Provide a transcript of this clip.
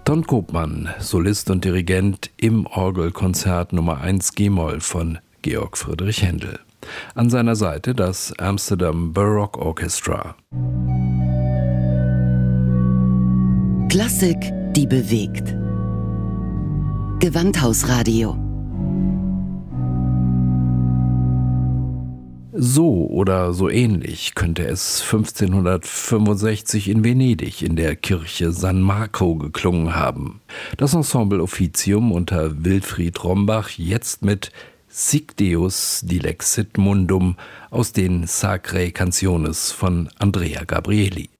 Ton Koopman, Solist und Dirigent im Orgelkonzert Nummer 1 G-Moll von Georg Friedrich Händel. An seiner Seite das Amsterdam Baroque Orchestra. Klassik, die bewegt. Gewandhausradio. So oder so ähnlich könnte es 1565 in Venedig in der Kirche San Marco geklungen haben. Das Ensemble Officium unter Wilfried Rombach jetzt mit Sic Deus dilexit mundum aus den Sacrae Canciones von Andrea Gabrieli.